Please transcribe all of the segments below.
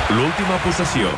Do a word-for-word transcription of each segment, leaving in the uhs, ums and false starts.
L'última possessió.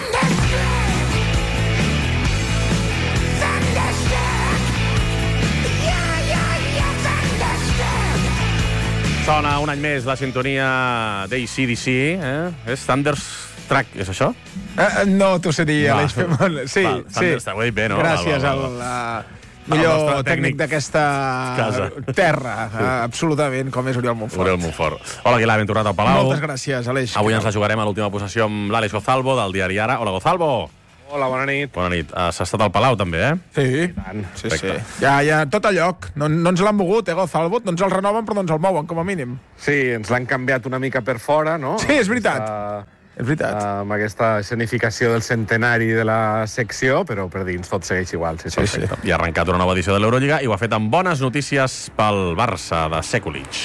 Sona un any més la sintonia d'A C D C, eh? És Thunderstruck, és això? Eh, no t'ho sé dir, Aleix Femol. Sí, Val, sí. Thunderstruck, ho he dit bé, no? Gràcies Val, val, al val. uh, millor nostre tècnic, tècnic d'aquesta casa. terra, uh, absolutament, com és Oriol Montfort. Oriol Montfort. Hola, Aguilar, ben tornat al Palau. Moltes gràcies, Aleix. Avui ens la jugarem a l'última possessió amb l'Àlex Gozalvo, del diari Ara. Hola, Gozalvo. Hola, bona nit. Bona nit. Uh, S'ha estat al Palau, també, eh? Sí, sí, sí. Ja, ja, tot a lloc. No, no ens l'han mogut, eh, Gozalvo? No ens el renoven, però no ens el mouen, com a mínim. Sí, ens l'han canviat una mica per fora, no? Sí, és veritat. Uh, és veritat. Uh, amb aquesta escenificació del centenari de la secció, però per dins tot segueix igual. Sí, sí, sí. I ha arrencat una nova edició de l'Eurolliga i ho ha fet amb bones notícies pel Barça de Sekulic.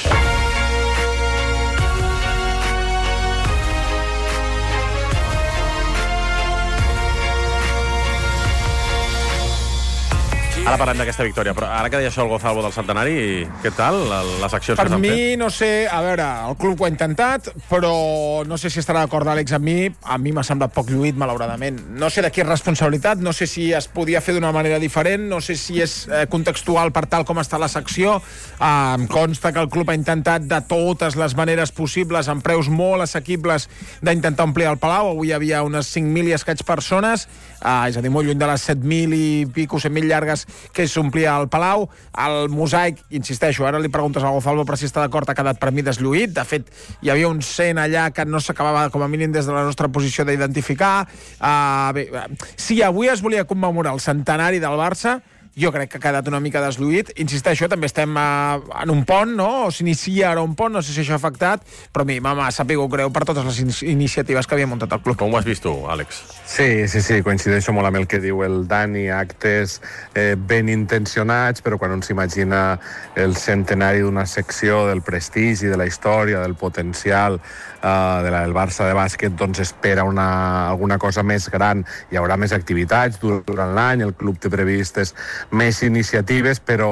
Ara parlem d'aquesta victòria, però ara que deia això el Gozalvo del centenari, què tal, les accions per que s'han fet? Per mi, no sé, a veure, el club ho ha intentat, però no sé si estarà d'acord Àlex amb mi, a mi m'ha semblat poc lluït, malauradament. No sé de qui és responsabilitat, no sé si es podia fer d'una manera diferent, no sé si és eh, contextual per tal com està la secció. Eh, em consta que el club ha intentat de totes les maneres possibles, amb preus molt assequibles, d'intentar omplir el Palau. Avui hi havia unes cinc mil i escaig persones, eh, és a dir, molt lluny de les set mil i pico, set mil llargues que s'omplia al Palau. El mosaic, insisteixo, ara li preguntes a Gozalvo per si està d'acord, ha quedat per mi deslluït. De fet, hi havia un cent allà que no s'acabava, com a mínim des de la nostra posició, d'identificar. Uh, bé, si avui es volia commemorar el centenari del Barça, jo crec que ha quedat una mica deslluït. Insisteixo, també estem uh, en un pont, no? O s'inicia ara un pont, no sé si això ha afectat, però a mi m'ha sapigut greu per totes les in iniciatives que havia muntat el club. Com ho has vist tu, Àlex? Sí, sí, sí, coincideixo molt amb el que diu el Dani, actes eh, ben intencionats, però quan un s'imagina el centenari d'una secció, del prestigi, de la història, del potencial eh, de la, del Barça de bàsquet, doncs espera una, alguna cosa més gran. Hi haurà més activitats durant l'any, el club té previstes més iniciatives, però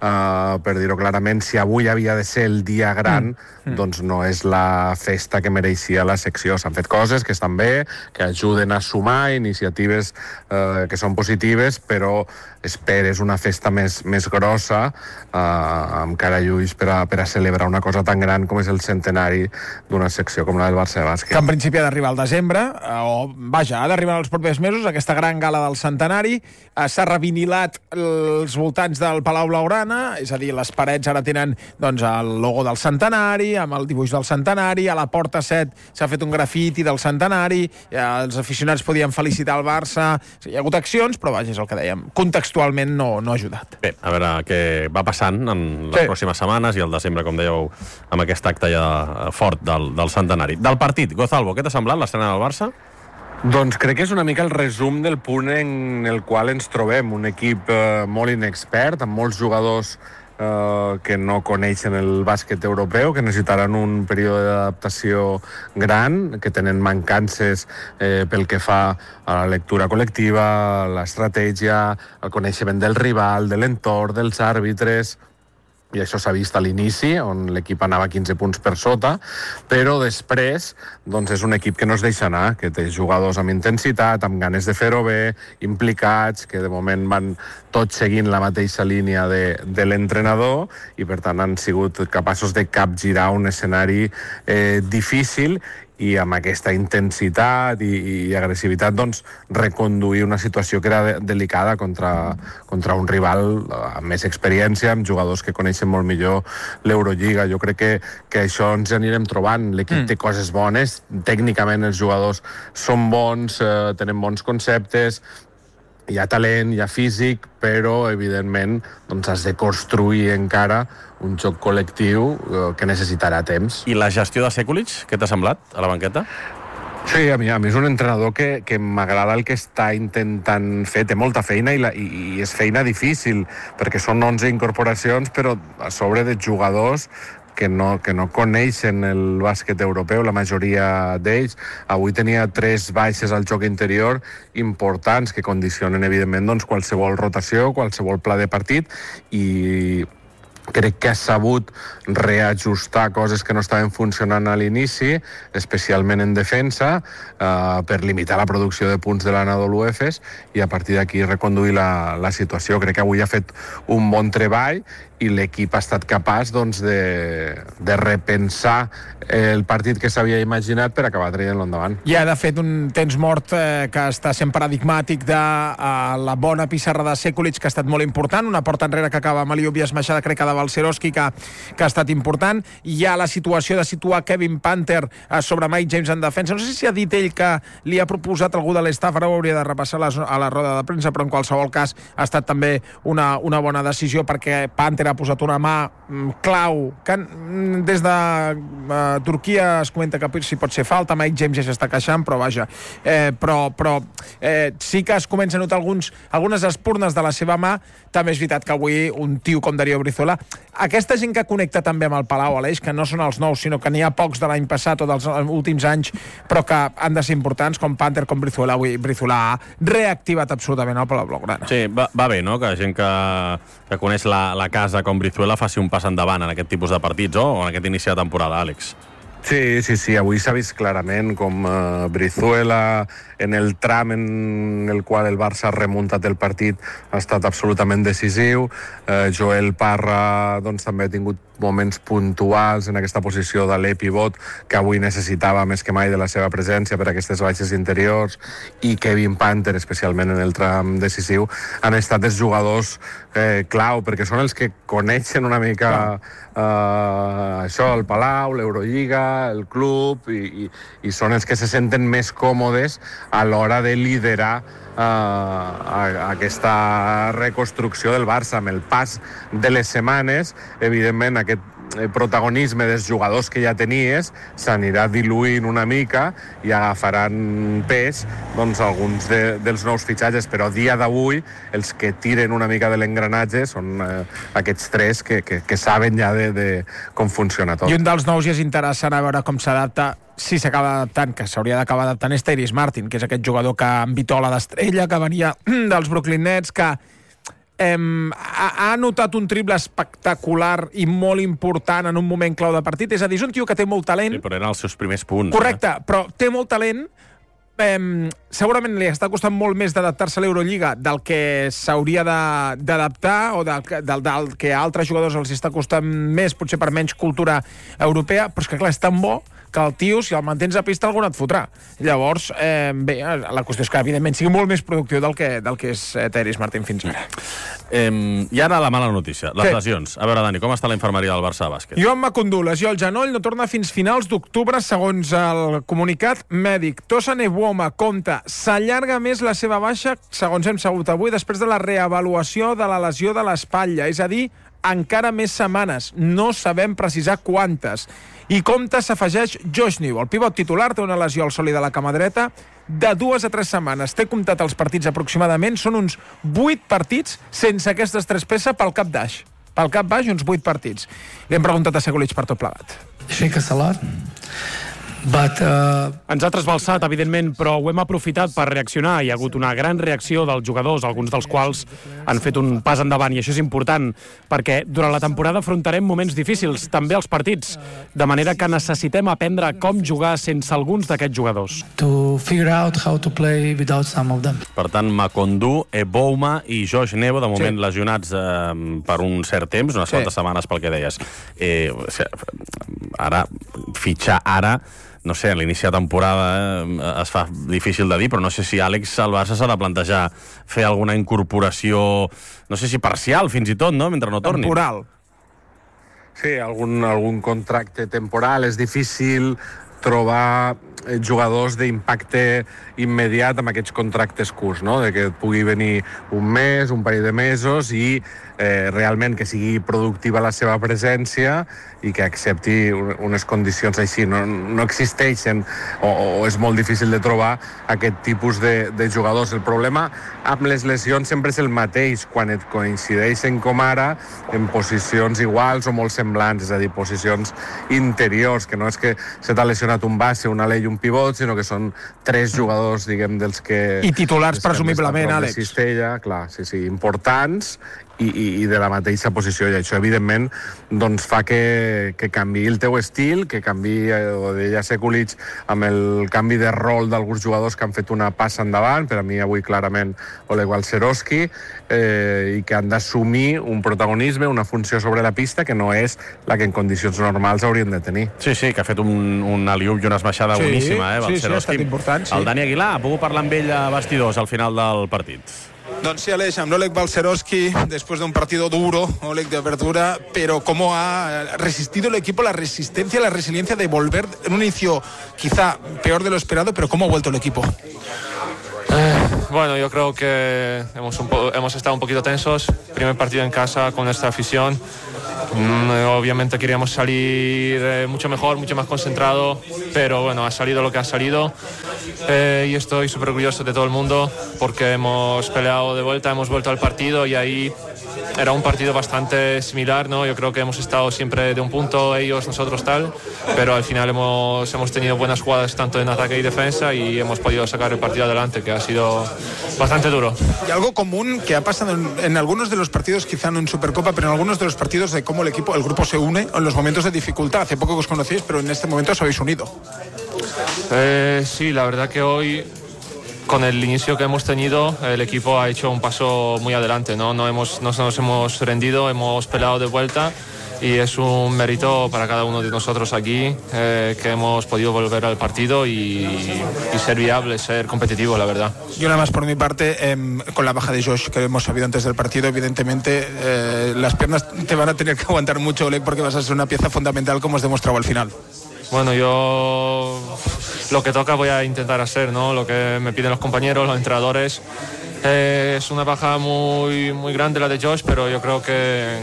eh, per dir-ho clarament, si avui havia de ser el dia gran, mm. doncs no és la festa que mereixia la secció. S'han fet coses que estan bé, que ajuden a sumar iniciatives eh, que són positives, però esperes una festa més, més grossa, eh, amb cara i ulls per a, per a celebrar una cosa tan gran com és el centenari d'una secció com la del Barça de bàsquet. Que en principi ha d'arribar al desembre, eh, o vaja, ha d'arribar als propers mesos, aquesta gran gala del centenari. Eh, s'ha revinilat els voltants del Palau Blaugrana, és a dir, les parets ara tenen doncs, el logo del centenari, amb el dibuix del centenari, a la porta set s'ha fet un grafiti del centenari, eh, els aficionats podien felicitar el Barça, hi ha hagut accions, però vaja, és el que dèiem, contextualment no, no ha ajudat. Bé, a veure què va passant en les sí. pròximes setmanes i el desembre, com dèieu, amb aquest acte ja fort del, del centenari. Del partit, Gozalvo, què t'ha semblat l'estrena del Barça? Doncs crec que és una mica el resum del punt en el qual ens trobem, un equip eh, molt inexpert, amb molts jugadors eh, que no coneixen el bàsquet europeu, que necessitaran un període d'adaptació gran, que tenen mancances eh, pel que fa a la lectura col·lectiva, l'estratègia, el coneixement del rival, de l'entorn, dels àrbitres, i això s'ha vist a l'inici, on l'equip anava quinze punts per sota, però després doncs és un equip que no es deixa anar, que té jugadors amb intensitat, amb ganes de fer-ho bé, implicats, que de moment van tots seguint la mateixa línia de, de l'entrenador i per tant han sigut capaços de capgirar un escenari eh, difícil i amb aquesta intensitat i, i agressivitat doncs, reconduir una situació que era de, delicada contra, contra un rival amb més experiència, amb jugadors que coneixen molt millor l'Eurolliga. Jo crec que, que això ens anirem trobant. L'equip mm. té coses bones, tècnicament els jugadors són bons, eh, tenen bons conceptes, hi ha talent, hi ha físic, però, evidentment, doncs has de construir encara un joc col·lectiu que necessitarà temps. I la gestió de Sekulic, què t'ha semblat a la banqueta? Sí, a mi, a mi és un entrenador que, que m'agrada el que està intentant fer. Té molta feina i, la, i, i és feina difícil, perquè són onze incorporacions, però a sobre de jugadors que no, que no coneixen el bàsquet europeu, la majoria d'ells. Avui tenia tres baixes al joc interior importants que condicionen, evidentment, doncs, qualsevol rotació, qualsevol pla de partit, i crec que ha sabut reajustar coses que no estaven funcionant a l'inici, especialment en defensa, eh, per limitar la producció de punts de l'Anadolu Efes i a partir d'aquí reconduir la, la situació. Crec que avui ha fet un bon treball i l'equip ha estat capaç doncs, de, de repensar el partit que s'havia imaginat per acabar traient-lo endavant. Hi ha, de fet, un temps mort eh, que està sent paradigmàtic de eh, la bona pissarra de Sekulic, que ha estat molt important, una porta enrere que acaba amb Aliubi esmaixada, crec que de Balcerowski, que, que ha estat important. Hi ha la situació de situar Kevin Panther eh, sobre Mike James en defensa. No sé si ha dit ell que li ha proposat algú de l'estaf, ara ho hauria de repassar la, a la roda de premsa, però en qualsevol cas ha estat també una, una bona decisió, perquè Panther ha posat una mà clau que des de uh, Turquia es comenta que si pot ser falta. Mike James ja s'està queixant, però vaja, eh, però, però eh, sí que es comença a notar alguns, algunes espurnes de la seva mà. També és veritat que avui un tio com Darío Brizuela, aquesta gent que connecta també amb el Palau, Aleix, que no són els nous, sinó que n'hi ha pocs de l'any passat o dels últims anys, però que han de ser importants, com Panther, com Brizuela. Avui Brizuela ha reactivat absolutament el Palau Blaugrana. Sí, va, va bé, no?, que gent que, que coneix la, la casa com Brizuela faci un pas endavant en aquest tipus de partits, o en aquest inici de temporada, Àlex. Sí, sí, sí, avui s'ha vist clarament com uh, Brizuela, en el tram en el qual el Barça ha remuntat el partit, ha estat absolutament decisiu. Uh, Joel Parra doncs, també ha tingut moments puntuals en aquesta posició d'aler pivot que avui necessitava més que mai de la seva presència per aquestes baixes interiors, i Kevin Panther, especialment en el tram decisiu, han estat els jugadors eh, clau, perquè són els que coneixen una mica eh, això, el Palau, l'Eurolliga, el club, i, i, i són els que se senten més còmodes a l'hora de liderar uh, a, a aquesta reconstrucció del Barça. Amb el pas de les setmanes, evidentment, aquest protagonisme dels jugadors que ja tenies s'anirà diluint una mica i agafaran pes doncs, alguns de, dels nous fitxatges, però a dia d'avui els que tiren una mica de l'engranatge són eh, aquests tres que, que, que saben ja de, de com funciona tot. I un dels nous ja és interessant a veure com s'adapta, si s'acaba adaptant, que s'hauria d'acabar adaptant, és Tyrese Martin, que és aquest jugador que envitola d'estrella, que venia dels Brooklyn Nets, que eh, ha, ha anotat un triple espectacular i molt important en un moment clau de partit. És a dir, és un tio que té molt talent. Sí, però eren els seus primers punts. Correcte, eh? però té molt talent. Eh, segurament li està costant molt més d'adaptar-se a l'Eurolliga del que s'hauria d'adaptar o del, del, del que a altres jugadors els està costant més, potser per menys cultura europea, però és que clar, és tan bo que el tio, si el mantens a pista, algun et fotrà. Llavors, eh, bé, la qüestió és que, evidentment, sigui molt més productiu del que, del que és eh, Tyrese Martin fins ara. Eh, I ara la mala notícia, les Què? lesions. A veure, Dani, com està la infermeria del Barça de bàsquet? Joan Macondú, lesió al genoll, no torna fins finals d'octubre, segons el comunicat mèdic. Tosa Nebuoma compta, s'allarga més la seva baixa, segons hem sabut avui, després de la reavaluació de la lesió de l'espatlla, és a dir, encara més setmanes. No sabem precisar quantes. I compte s'afegeix Josh New. El pivot titular té una lesió al sòlid de la cama dreta de dues a tres setmanes. Té comptat els partits aproximadament. Són uns vuit partits sense aquestes tres peces pel cap baix. Pel cap baix, uns vuit partits. Li hem preguntat a Sekulic per tot plegat. Shake us a lot. But, uh... Ens ha trasbalsat, evidentment, però ho hem aprofitat per reaccionar. Hi ha hagut una gran reacció dels jugadors, alguns dels quals han fet un pas endavant, i això és important, perquè durant la temporada afrontarem moments difícils, també els partits, de manera que necessitem aprendre com jugar sense alguns d'aquests jugadors. To figure out how to play without some of them. Per tant, Macondú, Ebouma i Josh Nebo, de moment sí. lesionats eh, per un cert temps, unes sí. quantes setmanes pel que deies. Eh, ara, fitxar ara, no sé, a l'inici de temporada eh, es fa difícil de dir, però no sé si Àlex el Barça s'ha de plantejar fer alguna incorporació, no sé si parcial fins i tot, no?, mentre no torni. Temporal. Sí, algun, algun contracte temporal. És difícil trobar jugadors d'impacte immediat amb aquests contractes curts, no? De que pugui venir un mes, un parell de mesos i eh, realment que sigui productiva la seva presència i que accepti unes condicions així. No, no existeixen o, o és molt difícil de trobar aquest tipus de, de jugadors. El problema amb les lesions sempre és el mateix, quan et coincideixen com ara en posicions iguals o molt semblants, és a dir, posicions interiors, que no és que se t'ha lesionat un base, un alè i un pivot, sinó que són tres jugadors, diguem, dels que... I titulars, presumiblement, Àlex. Cistella, clar, sí, sí, importants i, i, i de la mateixa posició, i això evidentment doncs, fa que, que canvi el teu estil, que canvi, eh, ho deia Sekulic, amb el canvi de rol d'alguns jugadors que han fet una passa endavant, per a mi avui clarament Oleg Balcerowski, eh, i que han d'assumir un protagonisme, una funció sobre la pista que no és la que en condicions normals haurien de tenir. Sí, sí, que ha fet un, un aliup i una esmaixada sí, boníssima, eh, Balcerowski. Sí, sí, ha estat important, sí. El Dani Aguilar ha pogut parlar amb ell a vestidors al final del partit. Doncs sí, Aleix, amb l'Oleg Balcerowski, después de un partido duro, Oleg de apertura, pero cómo ha resistido el equipo, la resistencia, la resiliencia de volver en un inicio quizá peor de lo esperado, pero cómo ha vuelto el equipo. Eh, bueno, yo creo que hemos, un po- hemos estado un poquito tensos. Primer partido en casa con nuestra afición. Mm, obviamente queríamos salir eh, mucho mejor, mucho más concentrado, pero bueno, ha salido lo que ha salido. Eh, y estoy súper orgulloso de todo el mundo porque hemos peleado de vuelta, hemos vuelto al partido y ahí era un partido bastante similar, ¿no? Yo creo que hemos estado siempre de un punto, ellos, nosotros tal, pero al final hemos, hemos tenido buenas jugadas tanto en ataque y defensa y hemos podido sacar el partido adelante, que ha sido bastante duro. Y algo común que ha pasado en, en algunos de los partidos, quizá no en Supercopa, pero en algunos de los partidos de cómo el equipo, el grupo se une en los momentos de dificultad. Hace poco que os conocíais, pero en este momento os habéis unido. Eh, sí, la verdad que hoy, con el inicio que hemos tenido, el equipo ha hecho un paso muy adelante, ¿no? No, hemos, no nos hemos rendido, hemos peleado de vuelta y es un mérito para cada uno de nosotros aquí eh, que hemos podido volver al partido y, y ser viable, ser competitivo, la verdad. Y una más por mi parte, eh, con la baja de Josh que hemos sabido antes del partido, evidentemente eh, las piernas te van a tener que aguantar mucho, Oleg, porque vas a ser una pieza fundamental como has demostrado al final. Bueno, yo lo que toca voy a intentar hacer, ¿no? Lo que me piden los compañeros, los entrenadores. Eh, es una baja muy, muy grande la de Josh, pero yo creo que,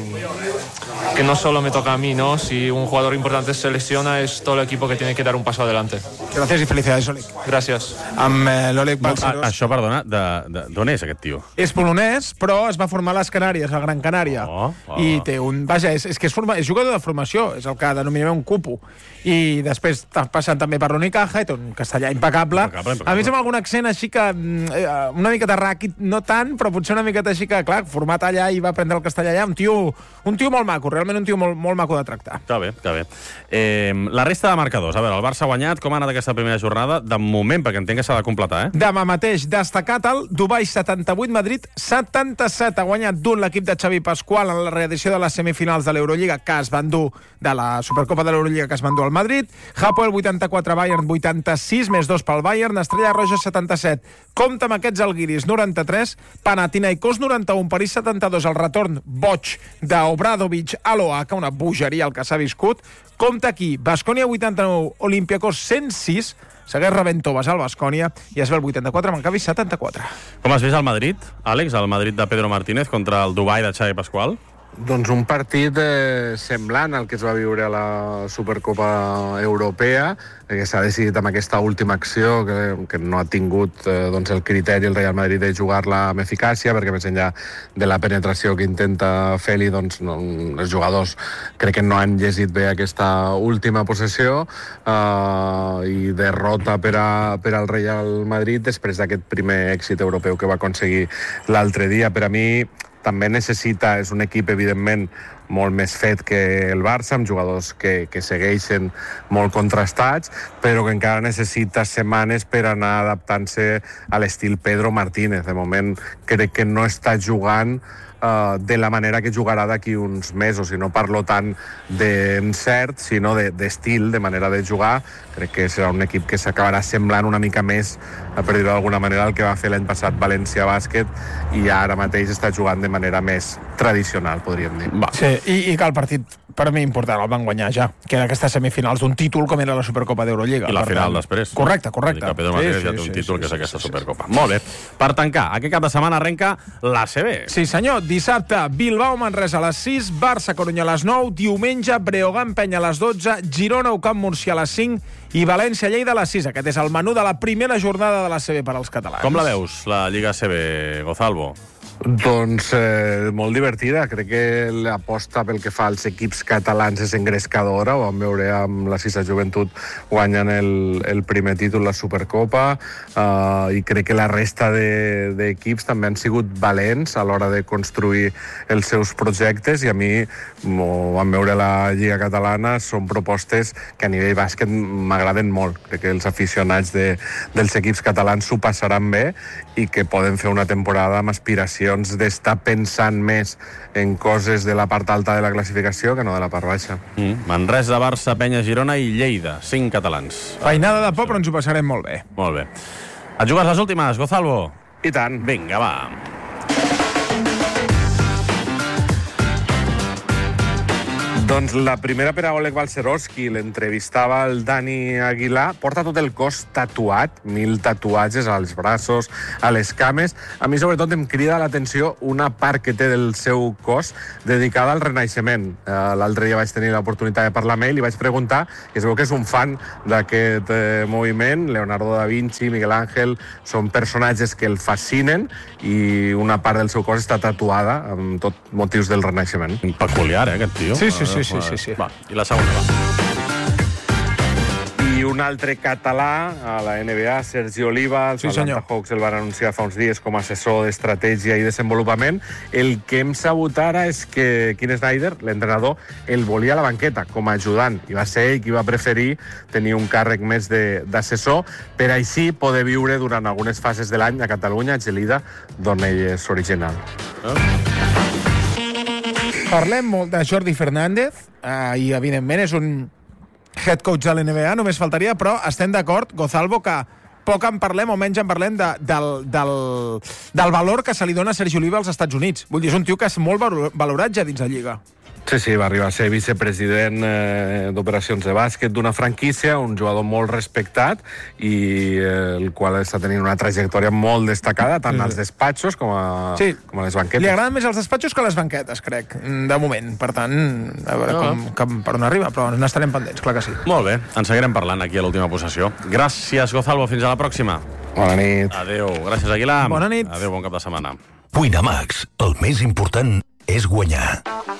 que no solo me toca a mí, ¿no? Si un jugador importante se lesiona, es todo el equipo que tiene que dar un paso adelante. Gracias y felicidades, Oleg. Gràcies. Amb eh, l'Oleg Balcerowski. Això, perdona, d'on és aquest tio? És polonès, però es va formar a les Canàries, a Gran Canària. Oh, oh. I té un... Vaja, és, és que és, forma, és jugador de formació, és el que denominem un cupo. I després t'has passat també per l'Unicaja i té un castellà impecable. Impecable, impecable. A més, amb algun accent així que... Eh, una miqueta ràquid, no tant, però potser una miqueta així que, clar, format allà i va aprendre el castellà allà. Un tio, un tio molt maco, realment un tio molt, molt maco de tractar. Està bé, està bé. Eh, la resta de marcadors. A veure, el Barça ha guanyat. Com ha anat aquesta primera jornada? De moment, perquè entenc que s'ha de completar, eh? Demà mateix, destacat el Dubai setanta-vuit, Madrid setanta-set. Ha guanyat d'un l'equip de Xavi Pasqual en la reedició de les semifinals de l'Eurolliga que es van dur, de la Supercopa de l'Eurolliga que es van dur al Madrid. Hapoel vuitanta-quatre, Bayern vuitanta-sis, més dos pel Bayern. Estrella Roja setanta-set. Compte amb aquests alguiris, noranta-tres. Panathinaikos noranta-un, París setanta-dos. El retorn boig d'Obradovic a l'Oaca, una bogeria el que s'ha viscut. Compte aquí, Baskonia vuitanta-nou, Olympiacos cent sis, segueix rebent toves al Baskonia i es ve el vuitanta-quatre, Maccabi setanta-quatre. Com has vist el Madrid, Àlex? El Madrid de Pedro Martínez contra el Dubai de Xavi Pasqual? Doncs un partit eh, semblant al que es va viure a la Supercopa Europea, que s'ha decidit amb aquesta última acció, que, que no ha tingut eh, doncs el criteri el Real Madrid de jugar-la amb eficàcia, perquè més enllà de la penetració que intenta fer-li, doncs, no, els jugadors crec que no han llegit bé aquesta última possessió, eh, i derrota per, a, per al Real Madrid després d'aquest primer èxit europeu que va aconseguir l'altre dia. Per a mi també necessita, és un equip evidentment molt més fet que el Barça, amb jugadors que, que segueixen molt contrastats, però que encara necessita setmanes per anar adaptant-se a l'estil Pedro Martínez. De moment crec que no està jugant uh, de la manera que jugarà d'aquí uns mesos, i no parlo tant d'encert, sinó d'estil, de, de manera de jugar. Crec que serà un equip que s'acabarà semblant una mica més, per dir-ho d'alguna manera, el que va fer l'any passat València Bàsquet, i ara mateix està jugant de manera més tradicional, podríem dir. Va. Sí, i, i que el partit, per mi, important, el van guanyar ja, que era aquestes semifinals d'un títol com era la Supercopa d'Eurolliga. I la final tant, després. Correcte, correcte. Que Pedro Martínez sí, ja té un sí, títol, sí, que és aquesta sí, Supercopa. Sí. Molt bé. Per tancar, aquest cap de setmana arrenca l'A C B. Sí, senyor. Dissabte, Bilbao-Manresa a les sis, Barça-Corunya a les nou, diumenge, Breogán-Penya a les dotze, Girona-Ucamp Murcia a les cinc i València-Lleida a les sis. Aquest és el menú de la primera jornada de l'A C B per als catalans. Com la veus, la Lliga A C B, Gozalvo? Doncs eh, molt divertida. Crec que l'aposta pel que fa als equips catalans és engrescadora. Ho vam veure amb la Sisa Joventut guanyant el, el primer títol, la Supercopa, eh, i crec que la resta d'equips de, també han sigut valents a l'hora de construir els seus projectes, i a mi ho vam veure a la Lliga Catalana, són propostes que a nivell bàsquet m'agraden molt. Crec que els aficionats de, dels equips catalans s'ho passaran bé i que poden fer una temporada amb aspiració d'estar pensant més en coses de la part alta de la classificació que no de la part baixa. Mm. Manresa, Barça, Penya, Girona i Lleida. Cinc catalans. Feinada de por, però ens ho passarem molt bé. Molt bé. Et jugues les últimes, Gozalvo? I tant. Vinga, va. Doncs la primera per a Oleg Balcerowski, l'entrevistava el Dani Aguilar, porta tot el cos tatuat, mil tatuatges als braços, a les cames. A mi sobretot em crida l'atenció una part que té del seu cos dedicada al Renaixement. Uh, L'altre dia vaig tenir l'oportunitat de parlar amb ell i vaig preguntar, que es veu que és un fan d'aquest uh, moviment. Leonardo da Vinci, Miguel Ángel, són personatges que el fascinen, i una part del seu cos està tatuada amb tot motius del Renaixement. Peculiar, eh, aquest tio? Sí, sí, sí. Sí, sí, sí. Va, i la segona, va. I un altre català a la N B A, Sergi Oliva, els sí, Atlanta Hawks el van anunciar fa uns dies com a assessor d'estratègia i desenvolupament. El que hem sabut ara és que Quinn Snyder, l'entrenador, el volia a la banqueta com a ajudant, i va ser ell qui va preferir tenir un càrrec més d'assessor per així poder viure durant algunes fases de l'any a Catalunya, a Gelida, d'on ell és original. Oh. Parlem molt de Jordi Fernández, eh, i evidentment és un head coach de l'N B A, només faltaria, però estem d'acord, Gozalvo, que poc en parlem, o menys en parlem de, del, del, del valor que se li dona a Sergi Oliva als Estats Units. Vull dir, és un tio que és molt valorat ja dins la Lliga. Sí, sí, va arribar a ser vicepresident eh, d'operacions de bàsquet d'una franquícia, un jugador molt respectat i eh, el qual està tenint una trajectòria molt destacada, tant als despatxos com a, sí. com a les banquetes. Li agraden més els despatxos que les banquetes, crec, de moment. Per tant, a veure no. com, com, per on arriba, però n'estarem pendents, clar que sí. Molt bé, en seguirem parlant aquí a l'última possessió. Gràcies, Gozalvo, fins a la pròxima. Bona nit. Adéu, gràcies, Aguilar. Bona nit. Adéu, bon cap de setmana. Winamax, el més important és guanyar.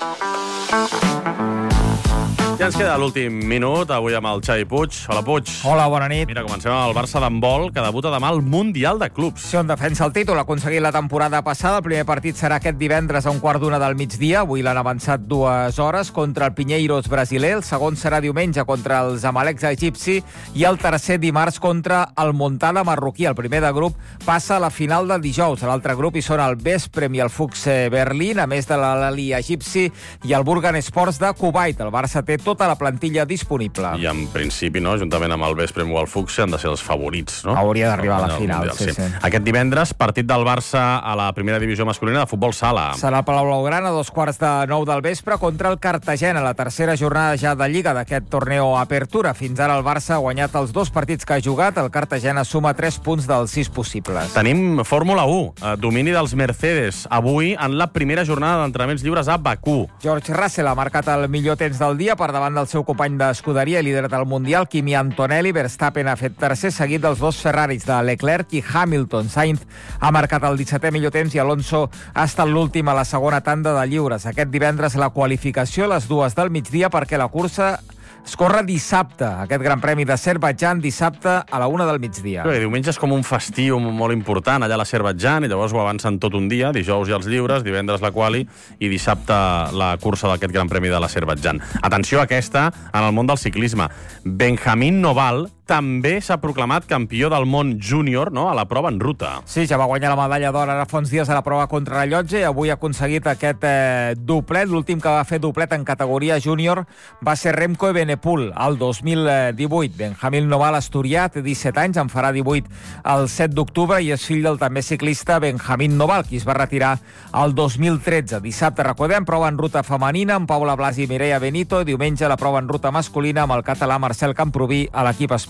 Ja ens queda l'últim minut, avui amb el Xavi Puig. Hola, Puig. Hola, bona nit. Mira, comencem amb el Barça d'handbol, que debuta demà al Mundial de Clubs. Si on defensa el títol, ha aconseguit la temporada passada. El primer partit serà aquest divendres a un quart d'una del migdia. Avui l'han avançat dues hores contra el Pinheiros brasiler. El segon serà diumenge contra els Zamaleks egipci i el tercer dimarts contra el Montana marroquí. El primer de grup passa a la final del dijous. A l'altre grup hi són el Vesprem i el Fuchs Berlín, a més de l'Al-Ahly egipci i el Burgan Sports de Kuwait. El Barça té tota la plantilla disponible. I en principi, no, juntament amb el Vesprem o el Fuchs, han de ser els favorits, no? Hauria d'arribar a la final, mundial, sí, sí. sí. Aquest divendres, partit del Barça a la primera divisió masculina de futbol sala. Serà al Palau Blaugrana a dos quarts de nou del vespre contra el Cartagena, la tercera jornada ja de Lliga d'aquest torneo Apertura. Fins ara el Barça ha guanyat els dos partits que ha jugat. El Cartagena suma tres punts dels sis possibles. Tenim Fórmula u, domini dels Mercedes, avui en la primera jornada d'entrenaments lliures a Bakú. George Russell ha marcat el millor temps del dia per davant del seu company d'escuderia i líder del Mundial, Kimi Antonelli. Verstappen ha fet tercer, seguit dels dos Ferraris de Leclerc i Hamilton. Sainz ha marcat el dissetè millor temps i Alonso ha estat l'últim a la segona tanda de lliures. Aquest divendres la qualificació a les dues del migdia perquè la cursa es corre dissabte. Aquest Gran Premi d'Azerbaidjan dissabte a la una del migdia. Bé, diumenge és com un festiu molt important allà a l'Azerbaidjan i llavors ho avancen tot un dia, dijous ja els lliures, divendres la quali i dissabte la cursa d'aquest Gran Premi de l'Azerbaidjan. Atenció a aquesta en el món del ciclisme. Benjamín Noval també s'ha proclamat campió del món júnior, no?, a la prova en ruta. Sí, ja va guanyar la medalla d'or ara fa uns dies a la prova contrarellotge i avui ha aconseguit aquest eh, doblet. L'últim que va fer doblet en categoria júnior va ser Remco Evenepoel al dos mil divuit. Benjamín Noval, asturià, té disset anys, en farà divuit el set d'octubre i és fill del també ciclista Benjamín Noval, qui es va retirar el dos mil tretze. Dissabte, recordem, prova en ruta femenina amb Paula Blasi i Mireia Benito. Diumenge, la prova en ruta masculina amb el català Marcel Camproví a l'equip espanyol.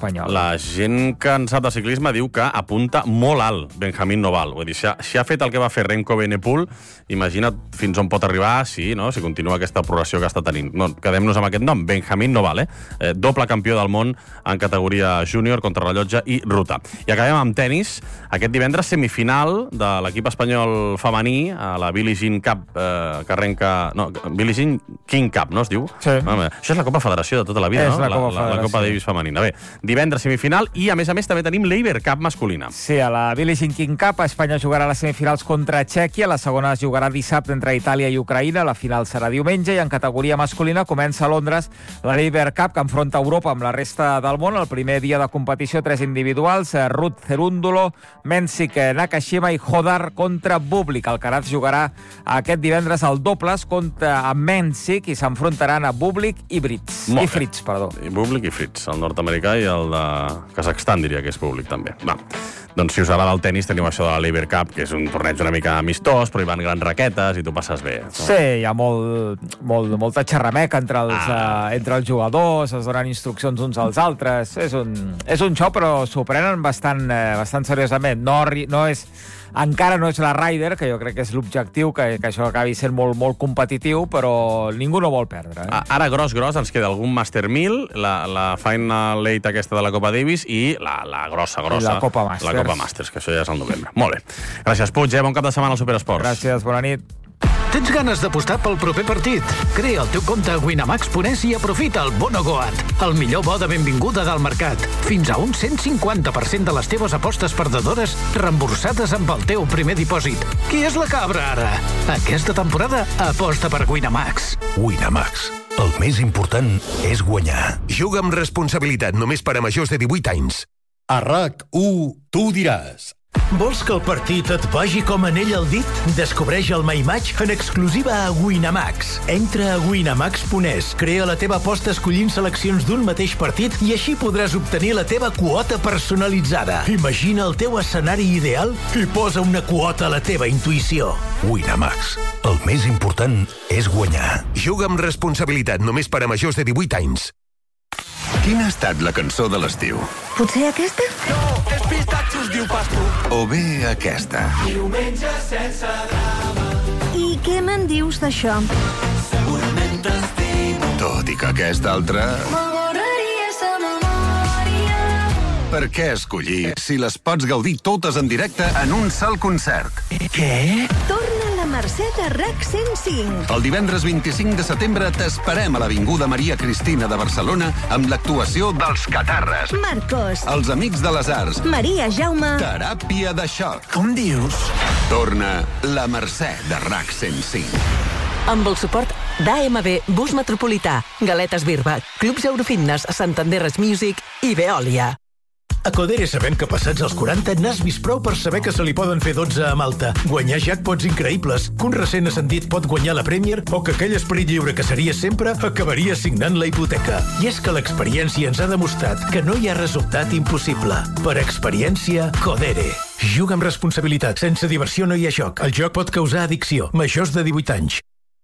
espanyol. La gent que en sap de ciclisme diu que apunta molt alt Benjamín Noval. Vull dir, si ha, si ha fet el que va fer Remco Evenepoel, imagina't fins on pot arribar si, no, si continua aquesta progressió que està tenint. No, quedem-nos amb aquest nom, Benjamín Noval, eh? eh doble campió del món en categoria júnior, contrarrellotge i ruta. I acabem amb tenis. Aquest divendres semifinal de l'equip espanyol femení a la Billie Jean Cup, eh, que arrenca... No, Billie Jean King Cup, no es diu? Sí. Home, això és la Copa Federació de tota la vida, és no? La, Copa la, la, la Copa Davis femenina. Bé, divendres semifinal i, a més a més, també tenim l'Eiber Cup masculina. Sí, a la Billie Jean King Cup, Espanya jugarà a les semifinals contra Txèquia, la segona es jugarà dissabte entre Itàlia i Ucraïna, la final serà diumenge, i en categoria masculina comença a Londres l'Eiber Cup, que enfronta Europa amb la resta del món. El primer dia de competició, tres individuals, Ruth Cerúndulo, Mensik Nakashima i Hodar contra Bublik. Alcaraz jugarà aquest divendres al dobles contra Mensik i s'enfrontaran a Bublik i Fritz. I Fritz, perdó. I Bublik i Fritz, el nord-americà i el de Kazakhstan, diria que és públic també. Va. Doncs si us agrada el tenis, teniu això de la l'Eiber Cup, que és un torneig una mica amistós, però hi van grans raquetes i tu passes bé. No? Sí, hi ha molt, molt, molta xerrameca entre els, ah. uh, entre els jugadors, es donen instruccions uns als altres. És un, és un show, però s'ho prenen bastant, uh, bastant seriosament. No, no és... Encara no és la Ryder, que jo crec que és l'objectiu, que, que això acabi sent molt, molt competitiu, però ningú no vol perdre. Eh? Ara, gros, gros, ens queda algun Master mil, la, la Final Eight aquesta de la Copa Davis i la, la grossa, grossa. La Copa Masters. La Copa Masters, que això ja és al novembre. Molt bé. Gràcies, Puig, eh? Bon cap de setmana al Superesports. Gràcies, bona nit. Tens ganes d'apostar pel proper partit? Crea el teu compte a winamax punt es i aprofita el Bono Goat, el millor bo de benvinguda del mercat. Fins a un cent cinquanta per cent de les teves apostes perdedores reemborsades amb el teu primer dipòsit. Qui és la cabra, ara? Aquesta temporada aposta per Winamax. Winamax. El més important és guanyar. Juga amb responsabilitat només per a majors de divuit anys. A RAC u, tu diràs. Vols que el partit et vagi com anell al dit? Descobreix el My Match en exclusiva a Winamax. Entra a winamax punt es, crea la teva aposta escollint seleccions d'un mateix partit i així podràs obtenir la teva quota personalitzada. Imagina el teu escenari ideal i posa una quota a la teva intuïció. Winamax. El més important és guanyar. Juga amb responsabilitat només per a majors de divuit anys. Quina ha estat la cançó de l'estiu? Potser aquesta? No, és Pistatxos, diu Pasto. O bé aquesta. Diumenge sense drama. I què me'n dius d'això? Segurament t'estimo. Tot i que aquesta altra... M'adoraria sa memòria. Per què escollir si les pots gaudir totes en directe en un sol concert? Què? Torna la Mercè de RAC cent cinc. El divendres vint-i-cinc de setembre t'esperem a l'Avinguda Maria Cristina de Barcelona amb l'actuació dels Catarres, Marcos, els Amics de les Arts, Maria Jaume, Teràpia de xoc. Com dius? Torna la Mercè de RAC cent cinc. Amb el suport d'A M B Bus Metropolità, Galetes Birba, Clubs Eurofitness, Santanderres Music i Veolia. A Codere sabem que passats els quaranta n'has vist prou per saber que se li poden fer dotze a Malta, guanyar jackpots increïbles, que un recent ascendit pot guanyar la Premier o que aquell esperit lliure que seria sempre acabaria signant la hipoteca. I és que l'experiència ens ha demostrat que no hi ha resultat impossible. Per experiència, Codere. Juga amb responsabilitat. Sense diversió no hi ha joc. El joc pot causar addicció. Majors de divuit anys.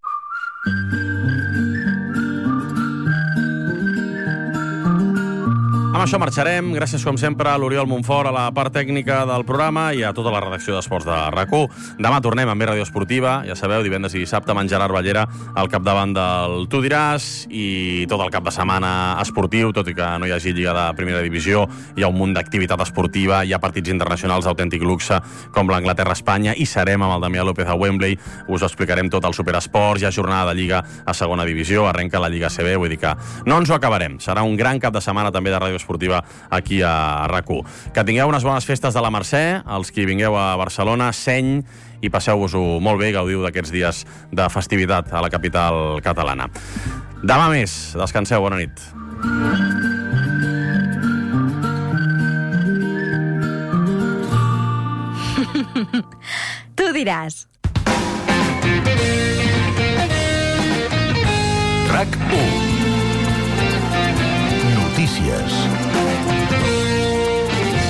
Amb això marxarem. Gràcies, com sempre, a l'Oriol Montfort, a la part tècnica del programa i a tota la redacció d'Esports de RAC u. Demà tornem amb més Ràdio Esportiva. Ja sabeu, divendres i dissabte amb en Gerard Ballera al capdavant del Tu diràs i tot el cap de setmana esportiu, tot i que no hi hagi Lliga de Primera Divisió, hi ha un munt d'activitat esportiva, hi ha partits internacionals d'autèntic luxe com l'Anglaterra-Espanya i serem amb el Damià López a Wembley. Us ho explicarem tot al Superesports. Hi ha jornada de Lliga a Segona Divisió, arrenca la Lliga C B, vull dir que no ens ho acabarem. Serà un gran cap de setmana també de Ràdio Esportiva aquí a RAC u. Que tingueu unes bones festes de la Mercè, els que vingueu a Barcelona, seny i passeu-vos-ho molt bé, gaudiu d'aquests dies de festivitat a la capital catalana. Demà més, descanseu, bona nit. Tu diràs. RAC u. Notícies.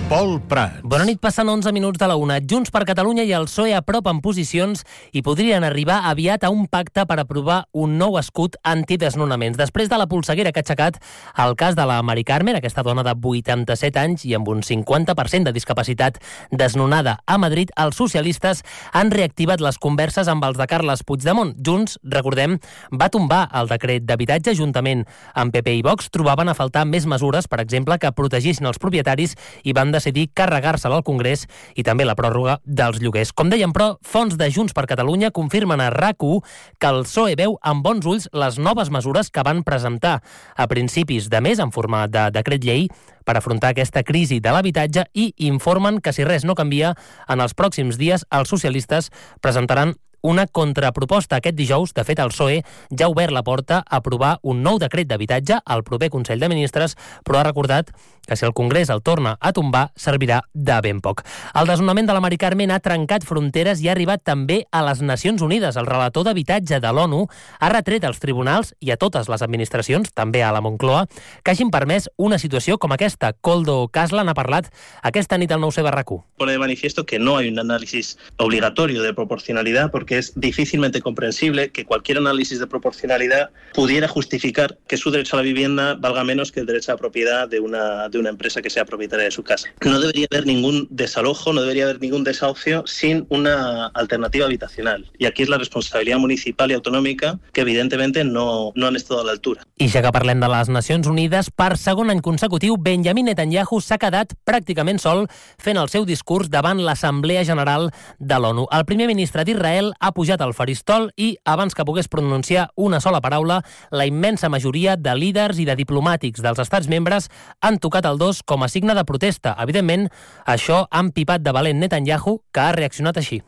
Pol Prat. Bona nit, passen onze minuts de la una. Junts per Catalunya i el P S O E apropen posicions i podrien arribar aviat a un pacte per aprovar un nou escut antidesnonaments. Després de la polseguera que ha aixecat el cas de la Mari Carmen, aquesta dona de vuitanta-set anys i amb un cinquanta per cent de discapacitat desnonada a Madrid, els socialistes han reactivat les converses amb els de Carles Puigdemont. Junts, recordem, va tombar el decret d'habitatge juntament amb P P i Vox. Trobaven a faltar més mesures, per exemple, que protegissin els propietaris i van decidir carregar-se-la al Congrés i també la pròrroga dels lloguers. Com dèiem, però, fons de Junts per Catalunya confirmen a RAC u que el P S O E veu amb bons ulls les noves mesures que van presentar a principis de mes en format de decret llei per afrontar aquesta crisi de l'habitatge i informen que si res no canvia, en els pròxims dies els socialistes presentaran una contraproposta aquest dijous. De fet, el P S O E ja ha obert la porta a aprovar un nou decret d'habitatge al proper Consell de Ministres, però ha recordat que si el Congrés el torna a tombar, servirà de ben poc. El desnonament de la Mari Carmen ha trencat fronteres i ha arribat també a les Nacions Unides. El relator d'habitatge de l'ONU ha retret als tribunals i a totes les administracions, també a la Moncloa, que hagin permès una situació com aquesta. Koldo Kaslan ha parlat aquesta nit al nou C barra Q. Pone de manifiesto que no hay un análisis obligatorio de proporcionalidad porque que es difícilmente comprensible que cualquier análisis de proporcionalidad pudiera justificar que su derecho a la vivienda valga menos que el derecho a la propiedad de una, de una empresa que sea propietaria de su casa. No debería haber ningún desalojo, no debería haber ningún desahucio sin una alternativa habitacional. Y aquí es la responsabilidad municipal y autonómica que evidentemente no, no han estado a la altura. I ja que parlem de les Nacions Unides, per segon any consecutiu, Benjamin Netanyahu s'ha quedat pràcticament sol fent el seu discurs davant l'Assemblea General de l'ONU. El primer ministre d'Israel ha pujat al faristol i, abans que pogués pronunciar una sola paraula, la immensa majoria de líders i de diplomàtics dels estats membres han tocat el dos com a signe de protesta. Evidentment, això ha empipat de valent Netanyahu, que ha reaccionat així.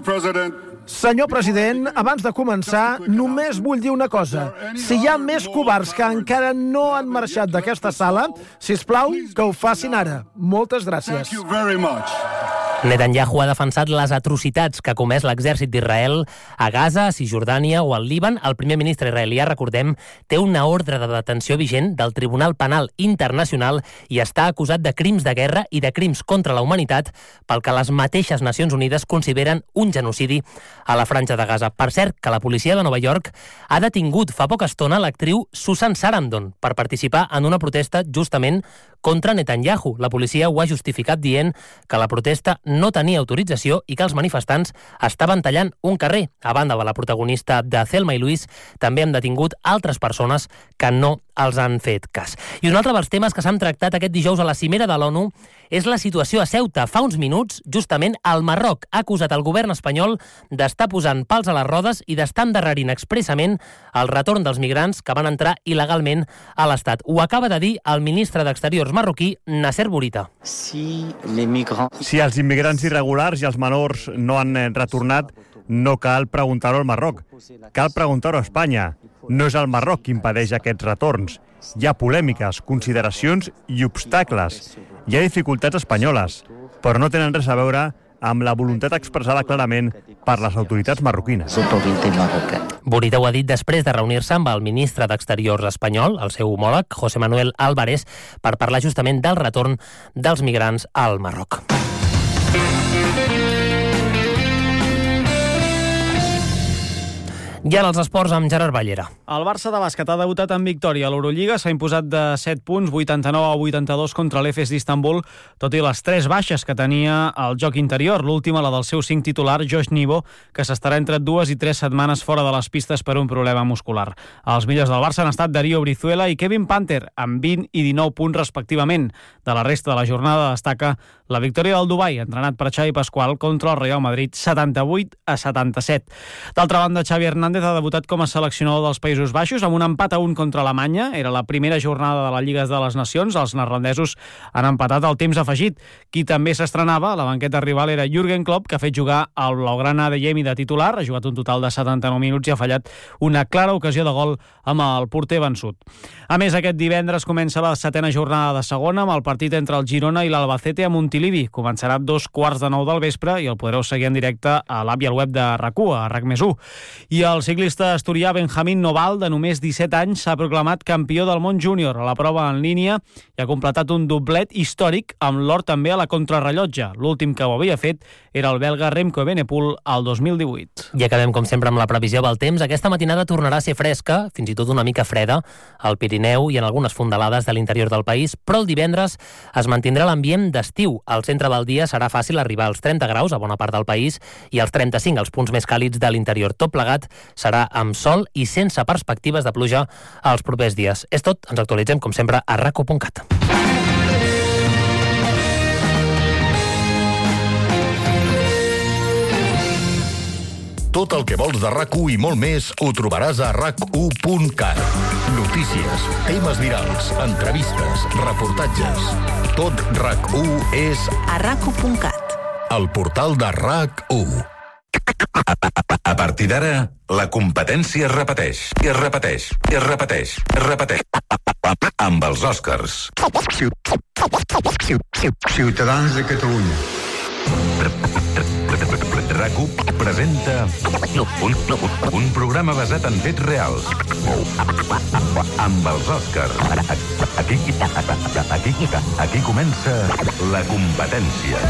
Senyor president, abans de començar, només vull dir una cosa. Si hi ha més covards que encara no han marxat d'aquesta sala, sisplau, que ho facin ara. Moltes gràcies. Netanyahu ha defensat les atrocitats que ha comès l'exèrcit d'Israel a Gaza, a Cisjordània o al Líban. El primer ministre israelià, recordem, té una ordre de detenció vigent del Tribunal Penal Internacional i està acusat de crims de guerra i de crims contra la humanitat pel que les mateixes Nacions Unides consideren un genocidi a la Franja de Gaza. Per cert, que la policia de Nova York ha detingut fa poca estona l'actriu Susan Sarandon per participar en una protesta justament contra Netanyahu. La policia ho ha justificat dient que la protesta no tenia autorització i que els manifestants estaven tallant un carrer. A banda de la protagonista de Thelma i Louise, també han detingut altres persones que no els han fet cas. I un altre dels temes que s'han tractat aquest dijous a la cimera de l'ONU és la situació a Ceuta. Fa uns minuts, justament, el Marroc ha acusat el govern espanyol d'estar posant pals a les rodes i d'estar endarrerint expressament el retorn dels migrants que van entrar il·legalment a l'Estat. Ho acaba de dir el ministre d'Exteriors marroquí, Nasser Bourita. Si, si els immigrants irregulars i els menors no han retornat, no cal preguntar-ho al Marroc. Cal preguntar-ho a Espanya. No és el Marroc qui impedeix aquests retorns. Hi ha polèmiques, consideracions i obstacles. Hi ha dificultats espanyoles, però no tenen res a veure amb la voluntat expressada clarament per les autoritats marroquines. Bourita ho ha dit després de reunir-se amb el ministre d'Exteriors espanyol, el seu homòleg, José Manuel Álvarez, per parlar justament del retorn dels migrants al Marroc. I ara els esports amb Gerard Ballera. El Barça de bàsquet ha debutat en victòria a l'Eurolliga, s'ha imposat de set punts, vuitanta-nou a vuitanta-dos contra l'Efes d'Istanbul, tot i les tres baixes que tenia al joc interior, l'última la del seu cinc titular, Josh Nivo, que s'estarà entre dues i tres setmanes fora de les pistes per un problema muscular. Els millors del Barça han estat Darío Brizuela i Kevin Panther, amb vint i dinou punts respectivament. De la resta de la jornada destaca la victòria del Dubai, entrenat per Xavi Pasqual, contra el Real Madrid, setanta-vuit a setanta-set. D'altra banda, Xavi Hernández ha debutat com a seleccionador dels Països Baixos amb un empat a un contra Alemanya. Era la primera jornada de la Lliga de les Nacions. Els neerlandesos han empatat al temps afegit. Qui també s'estrenava a la banqueta rival era Jürgen Klopp, que ha fet jugar el blaugrana de Adeyemi de titular. Ha jugat un total de setanta-nou minuts i ha fallat una clara ocasió de gol amb el porter vençut. A més, aquest divendres comença la setena jornada de segona amb el partit entre el Girona i l'Albacete a Montilivi Montilivi. Començarà a dos quarts de nou del vespre i el podreu seguir en directe a l'app i al web de RAC1, a RAC més u. I el ciclista asturià Benjamín Noval, de només disset anys, s'ha proclamat campió del món júnior a la prova en línia i ha completat un doblet històric amb l'or també a la contrarrellotge. L'últim que ho havia fet era el belga Remco Evenepoel al dos mil divuit. I acabem, com sempre, amb la previsió del temps. Aquesta matinada tornarà a ser fresca, fins i tot una mica freda, al Pirineu i en algunes fondalades de l'interior del país, però el divendres es mantindrà l'ambient d'estiu. Al centre del dia serà fàcil arribar als trenta graus a bona part del país i als trenta-cinc als punts més càlids de l'interior. Tot plegat serà amb sol i sense perspectives de pluja els propers dies. És tot, ens actualitzem, com sempre, a rac u punt cat. Tot el que vols de RAC u i molt més ho trobaràs a rac u punt cat. Notícies, temes virals, entrevistes, reportatges. Tot RAC u és a rac u punt cat. El portal de RAC u. A partir d'ara, la competència es repeteix, i es repeteix, i es repeteix, es repeteix. Amb els Oscars. Ciutadans de Catalunya. RAC u presenta un, un programa basat en fets reals. Amb els Oscars. Aquí, aquí, aquí comença la competència.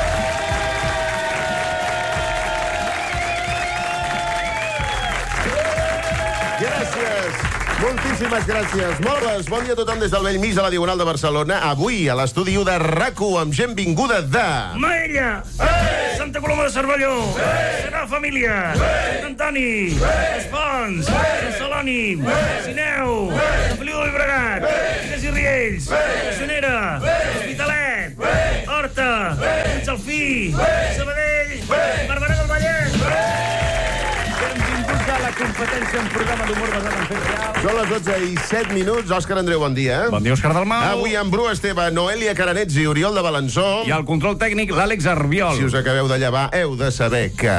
Gràcies. Moltíssimes gràcies. Molt bé, bon dia a tothom des del Bell Mig a la Diagonal de Barcelona. Avui a l'estudi u de RAC u amb gent vinguda de... Maella! Hey! Santa Coloma de Cervelló! Hey! Serà Família! Hey! Sant Antoni! Hey! Els Fonts! Hey! Sant Celoni! Hey! Sineu! Hey! Sant Feliu de Llobregat! Hey! Figues i Riells! Hey! Sonera! Hey! Hospitalet! Hey! Horta! Hey! Puigdolfí! Hey! Sabadell! Hey! Barberà del Vallès! Hey! Benvinguts a la competència en programa d'humor basat en fets reals. Són les dotze i set minuts. Òscar Andreu, bon dia. Bon dia, Òscar Dalmau. Avui amb Bru Esteve, Noelia Caranets i Oriol de Balançó. I al control tècnic, l'Àlex Arbiol. Si us acabeu de llevar, heu de saber que...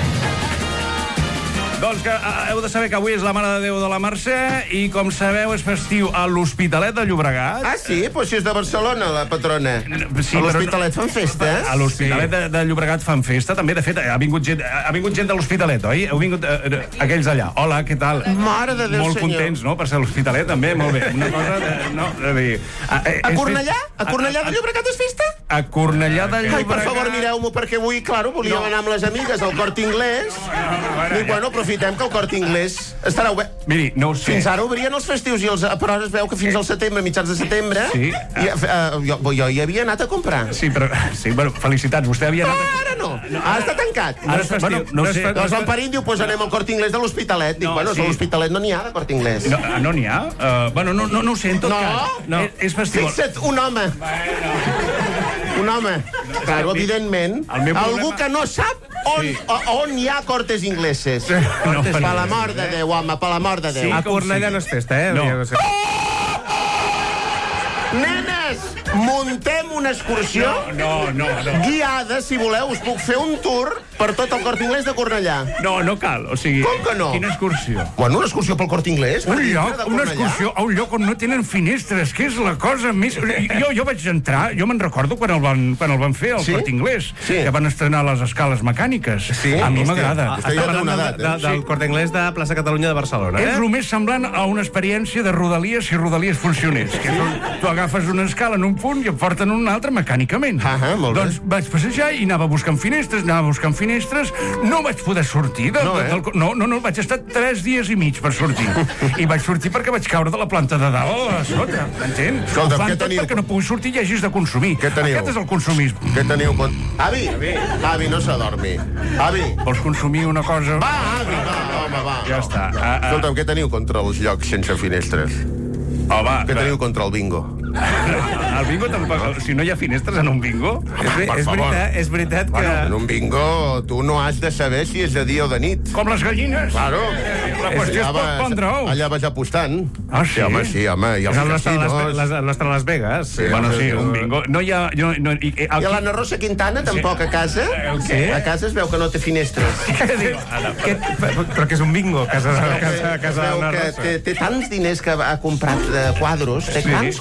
Doncs que heu de saber que avui és la Mare de Déu de la Mercè i, com sabeu, és festiu a l'Hospitalet de Llobregat. Ah, sí? Doncs si és de Barcelona, la patrona. Sí, a l'Hospitalet fan festes? A l'Hospitalet sí. de, de Llobregat fan festa. També, de fet, ha vingut gent, ha vingut gent de l'Hospitalet, oi? Heu vingut uh, aquells d'allà. Hola, què tal? Mare de Déu, Molt senyor. contents, no?, per ser a l'Hospitalet, també. Molt bé. Una cosa... De, no, de dir... A, a Cornellà? A Cornellà de Llobregat és festa? A Cornellà de Llobregat... Ai, per favor, mireu-m'ho, perquè avui, claro, volíem no. anar amb les amigues al Corte Inglés. No, no, no, bueno, I, bueno, aprofitem que el Corte Inglés estarà obert. Miri, no ho sé. Fins ara obrien els festius, i els, però ara es veu que fins al setembre, mitjans de setembre, sí. i, uh, jo, jo hi havia anat a comprar. Sí, però... Sí, bueno, felicitats, vostè havia anat... Però ara no, no. Ara està tancat. Ara és festiu, bueno, no sé. Doncs el Perín diu, pues anem al Corte Inglés de l'Hospitalet. Dic, No, bueno, sí. a l'Hospitalet no n'hi ha de Corte Inglés. No, no n'hi ha? Uh, bueno, no, no, no ho sé, en tot no? cas. No, és, és festiu. Fixa't, un home. Bueno. Un home. Claro, evidentment, algú que no sap on, sí. on hi ha cortes ingleses. No, per l'amor de Déu, home, per l'amor de Déu. Sí, a Cornellà sí. no és festa, eh? No. Nenes, muntem una excursió no, no, no, no. guiada, si voleu, us puc fer un tour per tot el Corte Inglés de Cornellà. No, no cal, o sigui... Com que no? Quina excursió? Bueno, una excursió pel Corte Inglés. Un lloc, una excursió a un lloc on no tenen finestres, que és la cosa més... Jo, jo vaig entrar, jo me'n recordo quan el van, quan el van fer, al sí? Corte Inglés, sí. que van estrenar les escales mecàniques. Sí? A mi m'agrada. Vostè ja té una edat, de, eh? del Corte Inglés de Plaça Catalunya de Barcelona. Eh? És el més semblant a una experiència de Rodalies si Rodalies funcionés. Que tu, tu agafes una escala en un punt i et porten un altre mecànicament. Ah, ah, molt bé. Doncs vaig passejar i anava buscant finestres, anava buscant finestres, no vaig poder sortir. De, No, eh? del, no, no, no, vaig estar tres dies i mig per sortir. I vaig sortir perquè vaig caure de la planta de dalt a sota, m'entens? Escolta, Ho fan què tot teniu? perquè no puguis sortir i hagis de consumir. Què teniu? Aquest és el consumisme. Què teniu? Con... Avi, Avi, avi, no s'adormi. Avi. Vols consumir una cosa? Va, avi, va, home, va. Ja està. Ah, ah. Escolta'm, què teniu contra els llocs sense finestres? Oh, va, què va. teniu contra el bingo? El bingo tampoc... Si no hi ha finestres en un bingo... Home, és, és, veritat, és veritat que... Bueno, en un bingo tu no has de saber si és de dia o de nit. Com les gallines. Claro. La qüestió és pot pondre ous. Allà vas apostant. Ah, sí? Sí, home, sí, home. I els casinos... El nostre Las Vegas. Sí, bueno, sí, un bingo. No hi ha... No, no, i, I a l'Anna Rosa Quintana, tampoc, a casa? El què? A casa es veu que no té finestres. Què diu? Què? Però que és un bingo, a casa, a casa, a casa es veu d'Anna que Rosa. té, té tants diners que ha comprat de quadros, té Sí. tants quadros,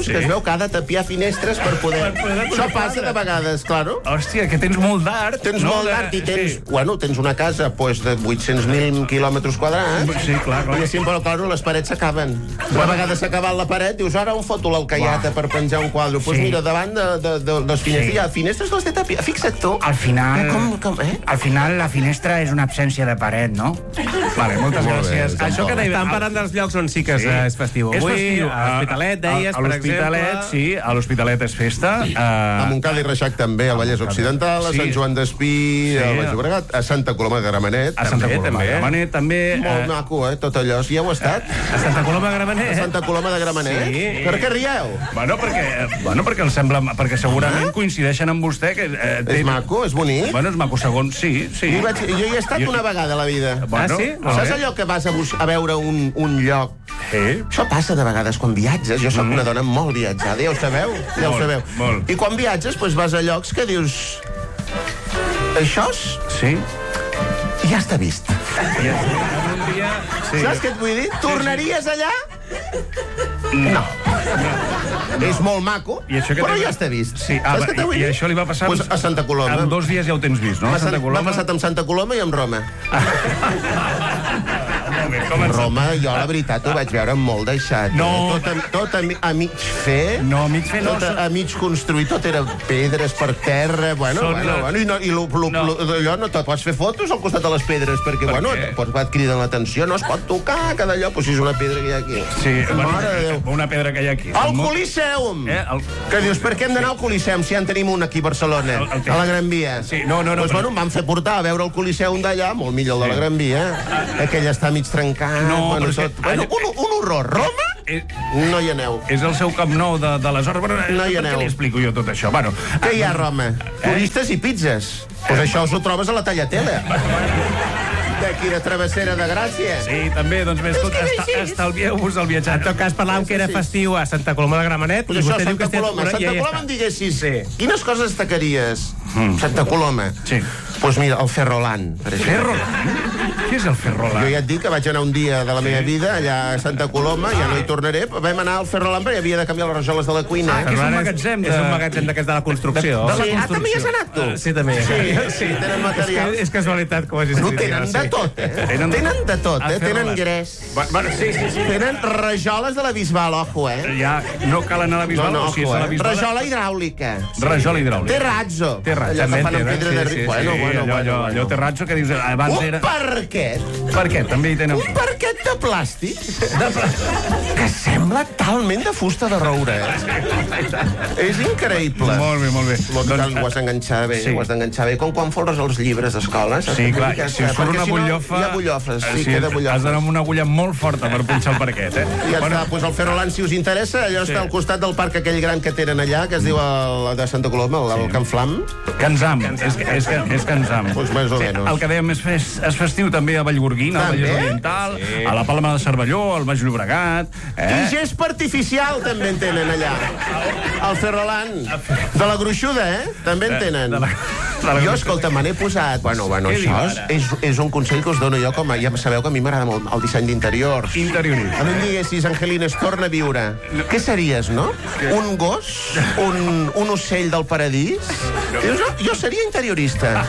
veus? Que es veu que ha de tapiar finestres per poder... Això passa de vegades, claro. Hòstia, que tens molt d'art. Tens molt d'art i tens... Bueno, tens una casa pues, de vuit-cents mil quilòmetres quadrats. Sí, clar, clar. I així, però, claro, les parets s'acaben. Una vegada s'ha acabat la paret, dius, ara on foto l'alcaiata per penjar un quadre? Doncs pues mira, davant de, de, de les finestres hi ha finestres les de tapiar. Fixa't tu. Al final... Eh, com, com, eh? Al final la finestra és una absència de paret, no? Vale, moltes Molt gràcies. bé, Això que deia... Estan parlant dels llocs on sí que Sí. és festiu. És Avui, festiu. a l'Hospitalet, deies, A per l'Hospitalet, exemple. sí, a l'Hospitalet és festa. A Montcada i Reixac també, al Vallès Occidental, a Sí. Sant Joan d'Espí, Sí. a Baix Llobregat, a Santa Coloma de Gramenet. A Santa Coloma de Gramenet, també. Molt maco, eh, tot allò. Si heu estat? A Santa Coloma de Gramenet. A Santa Coloma de Gramenet? Sí. Per què rieu? Bueno, perquè, bueno, perquè, els sembla, perquè segurament coincideixen amb vostè. Que, eh, té... És maco, és bonic. Bueno, és maco, segons, sí, sí. Jo, vaig, jo hi he estat Jo- una vegada a la vida. Bueno, Ah, sí? molt Saps bé. allò que vas a, bus a veure un, un lloc? Sí. Això passa de vegades quan viatges. Jo sóc una dona molt viatjada, ja ho sabeu? Ja ho Molt, sabeu. molt. I quan viatges, doncs vas a llocs que dius... Això és... Sí. Ja està vist. Ja, un dia... Sí. Saps què et vull dir? Tornaries allà? No. És molt maco, I això que però té- ja està vist. Sí, ah, Saps què t'ho vull i, i dir? això li va passar... Pues a Santa Coloma. En dos dies ja ho tens vist, no? M'ha A Santa M'ha Coloma. passat amb Santa Coloma i amb Roma. Molt bé, com ens... Roma, jo la veritat ho vaig veure molt deixat. No. Eh? Tot, a, tot a, mi- a mig fer. No, a mig fer no. Tot a, a mig construir, tot era pedres per terra. Bueno, Són bueno, les- bueno, i, no, i lo, lo, No. lo, allò no te pots fer fotos al costat de les pedres, perquè, Per bueno, què? et, pots, et criden l'atenció, no es pot tocar cada allò, però si és una pedra que hi ha aquí. Sí, Mare de Déu. una pedra que hi ha aquí. Al Molt- Coliseum! Eh, el... Que dius, per què hem d'anar al Coliseum si ja en tenim un aquí a Barcelona, El- el té. a la Gran Via? Sí, no, no, no, Doncs, però- bueno, em van fer portar a veure el Coliseum d'allà, molt millor el de la Gran Via. Aquell està mig trencat, No, bueno, però és que- tot... Bueno, un, un horror. Roma? Eh, No hi aneu. És el seu Camp Nou de, de les hores. Bueno, No hi per aneu. què li explico jo tot això? Bueno, Què hi ha a Roma? Turistes i pizzas. Pues això us ho trobes a la Tagliatella. D'aquí de Travessera de Gràcia. Sí, també, doncs bé, escolta, És que esta, així. estalvieu-vos el viatjar. En tot cas, parlàvem que era festiu a Santa Coloma de Gramenet. Pues i això, vostè diu que Santa estem- Coloma. ja Santa hi Coloma està. em diguessis, Sí. quines coses destacaries? Santa Coloma. Sí. Pues mira, el Ferrolan, per exemple. Ferrolan? Què és el Ferrolan? Jo ja et dic que vaig anar un dia de la meva vida allà a Santa Coloma, ja no hi tornaré, però vam anar al Ferrolan perquè havia de canviar les rajoles de la cuina. Ah, que és un magatzem de... És un magatzem d'aquests de la construcció. Sí, ah, també hi has anat, tu? Sí, també. Sí, sí, tenen material. És, que, és casualitat que ho hagis No, dit. tenen de tot, eh? Tenen de- Tenen de tot, El eh? Tenen Ferrolan. grès. Bueno, sí, sí, sí. Tenen rajoles de la Bisbal, ojo, eh? Ja no cal anar a la Bisbal, No, no, o si és ojo, a la eh? Bisbal... Rajola hidràulica. Rajola hidràulica. Terrazzo. Terrazzo. Allò que fan amb També pedra tenen, de sí, ric. sí, Bueno, sí, bueno, allò, allò, bueno. allò terrazzo que dius abans Un era... parquet. Per què? També hi tenen... Un parquet de plàstic de plàstic que sembla talment de fusta de roure, eh? És increïble. Molt bé, molt bé. Lo que Doncs, ho has d'enganxar bé, sí. ho has d'enganxar bé, com quan folres els llibres d'escola. saps? Sí, clar, Que- si us surt perquè una si no, butllofa... Hi ha bullofes, sí, sí, queda has bullofes. d'anar amb una agulla molt forta per punxar el parquet, eh? I ja bueno, està, doncs el Ferrolan, si us interessa, allò Sí. està al costat del parc aquell gran que tenen allà, que es diu el, de Santa Coloma, el, el Can Flam. Cansam, és, que- és, que- és Cansam. Pues més o menys. El que dèiem és, fes, és festiu també a Vallgorguina, al També? Vallès Oriental, sí. A la Palma de Cervelló, al Baix Llobregat... I Eh? gest artificial també en tenen allà. El Ferrolan. De la gruixuda, eh? També en tenen. De la- de la Jo, escolta, me n'he posat... Bueno, bueno, Què això diu és, ara? és, és un consell que us dono jo, com a, ja sabeu que a mi m'agrada molt el disseny d'interiors. Interiorit. A mi em diguessis, Angelina, es torna a viure. Què series, no? Un gos? Un, un ocell del paradís? Dius, jo, jo seria interiorista.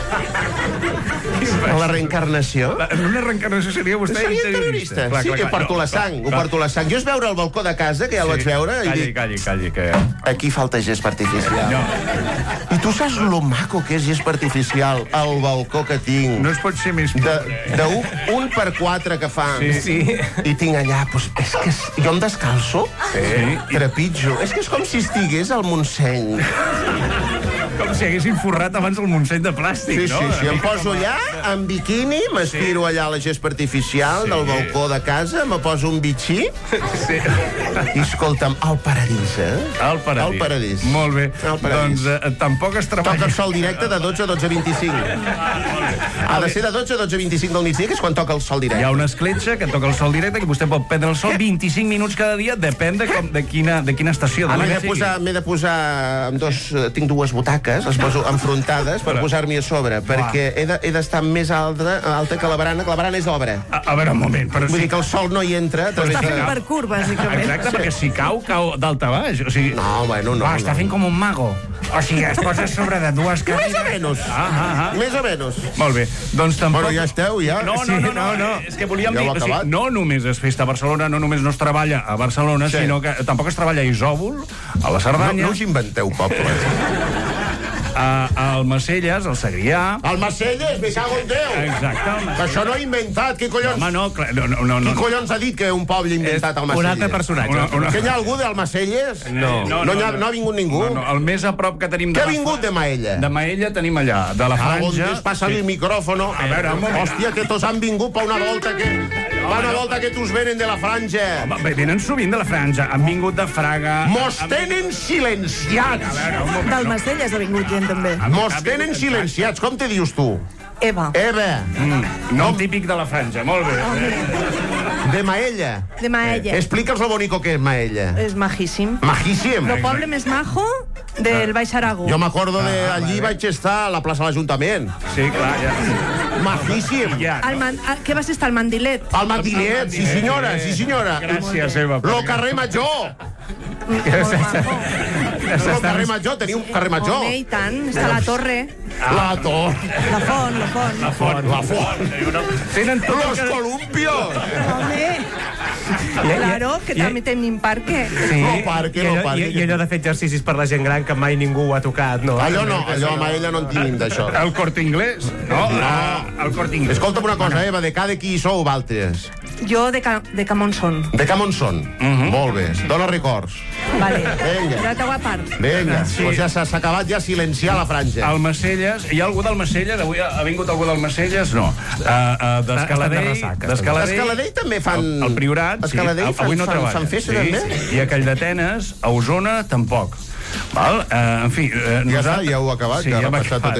La reencarnació. La- En una reencarnació seria vostè Seria interiorista. interiorista. Clar, Sí, clar, ho clar. porto No, la sang, ho clar. porto la sang. Jo es veure al balcó de casa, que ja el vaig veure, i Calli, dic, calli, calli, que... aquí falta gespa artificial. I tu saps lo maco que és gespa artificial, el balcó que tinc. No es pot ser més... De, de un, un per quatre que fa. Sí. Sí. I tinc allà, doncs, és que és, jo em descalço, Sí. trepitjo. És que és com si estigués al Montseny. Com si haguessin forrat abans el Montseny de plàstic, Sí, no? sí, sí, em Una mica poso com a- allà, en biquini, m'aspiro allà a la gespa artificial Sí. del balcó de casa, me poso un bitxí, Sí. i escolta'm, al paradís, eh? Al paradís. Al paradís. Molt bé. Al paradís. Doncs eh, tampoc es treballa... Toca el sol directe de dotze a dotze vint-i-cinc. Ha de ser de dotze a dotze vint-i-cinc del migdia, que és quan toca el sol Hi directe. ha una escletxa que toca el sol directe, que vostè pot prendre el sol vint-i-cinc minuts cada dia, depèn de, com, de, quina, de quina estació de Ah, m'he l'any de sigui. posar, m'he de posar amb dos, eh, tinc dues butaques les poso enfrontades per posar-m'hi a sobre, perquè he de- he d'estar més alta, alta que la barana, que la barana és obra. A, a veure, un moment, però Vull si... dir que el sol no hi entra a través Està fent de... parkour, bàsicament. Exacte, perquè si cau, cau d'alt a baix. O sigui... No, bueno, no. Va, està no. fent com un mago. O sigui, es posa sobre de dues Més o cadires. menys. Ah, ah, ah. Més o menys. Molt bé, doncs tampoc... Bueno, ja esteu, ja? No, no, Sí, no, no, no, no. és que volíem Ja dir... heu O sigui, acabat? no només es festa a Barcelona, no només no es treballa a Barcelona, Sí. sinó que tampoc es treballa a Isòvol, a la Cerdanya... No, no us inventeu pobles. A, a Almacelles, al Segrià... El Macelles, me cago en Déu! Exacte. el Que això no he inventat, qui collons... Home, no, clar, no, no, no, Qui no. collons ha dit que un poble ha inventat el Macelles? un altre personatge. Una, una... Que hi ha algú del Macelles? No. No, no, ha, no ha vingut ningú? No, no, el més a prop que tenim... Què de ha la vingut Fra- de Maella? De Maella tenim allà, de la Ah, on Franja... es passa el micròfono? A veure, un moment. Hòstia, que tots han vingut per una volta que... Per una volta que t'us venen de la Franja. Home, bé, venen sovint de la Franja, han vingut de Fraga... Mos tenen silenciats. A veure, un moment. Del Macelles ha vingut gent, també. Mos tenen silenciats. Com te dius tu? Eva. Eva. Mm, nom típic de la Franja, molt bé. De Maella. De Maella. Explica'ls lo bonico que és Maella. És majíssim. Majíssim. El poble més majo del Baix Aragó. Jo m'acordo de... Ah, Allí vale. vaig estar a la plaça de l'Ajuntament. Sí, clar, ja. Majíssim. Ja. El man... ah, Què vas estar, al Mandilet? Al Mandilet, sí senyora, sí senyora. Gràcies, Eva. Lo carrer Major. Molt majo. Lo carrer Major, teniu un carrer Major. Home, i tant. Està la torre. La torre. La font, la font. La font. La font. Tenen tot el Los que... columpios. Home. Claro, que també tenim parque. Sí, No parque, i no allò, parque. I, I allò de fer exercicis per la gent gran que mai ningú ho ha tocat, no? Allò no, allò a Maella no en tenim d'això. El Corte Inglés, no? No. El Corte Inglés. Escolta'm una cosa, Eva, de cada qui sou valtres? Jo de, Ca... de Camonson. De Camonson? Molt bé. Dóna records. Vale. Vinga. Ja t'ho a part. Vinga, Sí. doncs ja s'ha s'ha acabat ja silenciar la franja. Al Macelles, hi ha algú del Macelles? Avui ha, ha vingut algú del Macelles? No. Uh, uh, D'Escaladell, Estan de ressaca, d'Escaladell, Escaladell també fan... el, el Priorat, sí, Escaladell av- avui no fan, treballa. fan festa, sí, també? I a Calldetenes, a Osona, tampoc. Val? Uh, en fi, uh, Ja està, ja heu acabat, sí, ja ha hem repassat tot acabat.